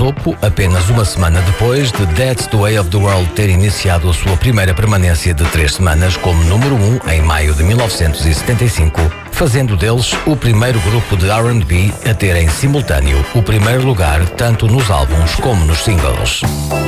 topo apenas uma semana depois de That's the Way of the World ter iniciado a sua primeira permanência de 3 semanas como número 1 em maio de 1975, fazendo deles o primeiro grupo de R&B a ter em simultâneo o primeiro lugar tanto nos álbuns como nos singles.